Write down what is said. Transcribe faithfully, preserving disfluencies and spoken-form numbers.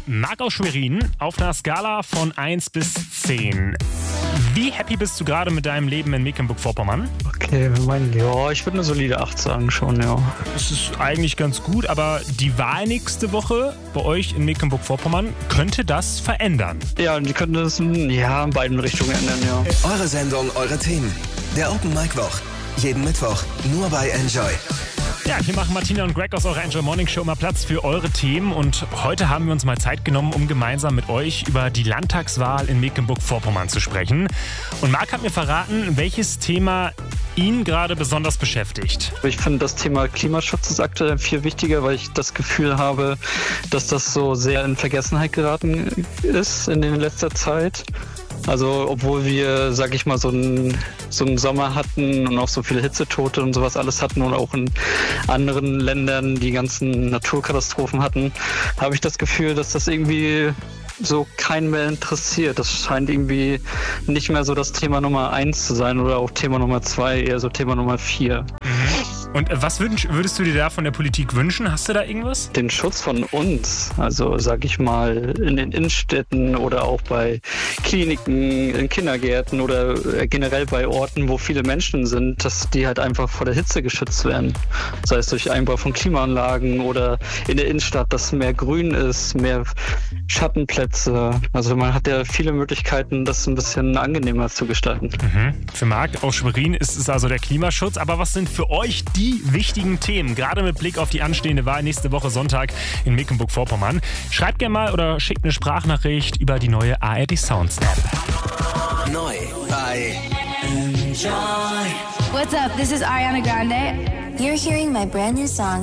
Marc aus Schwerin, auf einer Skala von eins bis zehn. Wie happy bist du gerade mit deinem Leben in Mecklenburg-Vorpommern? Okay, wir meinen, ja, ich würde eine solide acht sagen schon, ja. Das ist eigentlich ganz gut, aber die Wahl nächste Woche bei euch in Mecklenburg-Vorpommern, könnte das verändern? Ja, die könnten das ja, in beiden Richtungen ändern, ja. Eure Sendung, eure Themen. Der Open Mic Woch. Jeden Mittwoch, nur bei Enjoy. Ja, hier machen Martina und Greg aus eurer Enjoy Morning Show mal Platz für eure Themen. Und heute haben wir uns mal Zeit genommen, um gemeinsam mit euch über die Landtagswahl in Mecklenburg-Vorpommern zu sprechen. Und Marc hat mir verraten, welches Thema ihn gerade besonders beschäftigt. Ich finde, das Thema Klimaschutz ist aktuell viel wichtiger, weil ich das Gefühl habe, dass das so sehr in Vergessenheit geraten ist in letzter Zeit. Also obwohl wir, sag ich mal, so einen, so einen Sommer hatten und auch so viele Hitzetote und sowas alles hatten und auch in anderen Ländern die ganzen Naturkatastrophen hatten, habe ich das Gefühl, dass das irgendwie so keinen mehr interessiert. Das scheint irgendwie nicht mehr so das Thema Nummer eins zu sein oder auch Thema Nummer zwei, eher so Thema Nummer vier. Mhm. Und was würdest, würdest du dir da von der Politik wünschen? Hast du da irgendwas? Den Schutz von uns, also sag ich mal in den Innenstädten oder auch bei Kliniken, in Kindergärten oder generell bei Orten, wo viele Menschen sind, dass die halt einfach vor der Hitze geschützt werden. Sei es durch Einbau von Klimaanlagen oder in der Innenstadt, dass mehr Grün ist, mehr Schattenplätze. Also man hat ja viele Möglichkeiten, das ein bisschen angenehmer zu gestalten. Mhm. Für Marc aus Schwerin ist es also der Klimaschutz. Aber was sind für euch die wichtigen Themen, gerade mit Blick auf die anstehende Wahl nächste Woche Sonntag in Mecklenburg-Vorpommern? Schreibt gerne mal oder schickt eine Sprachnachricht über die neue A R D Sounds App. Neu bei Enjoy. What's up? This is Ariana Grande. You're hearing my brand new song,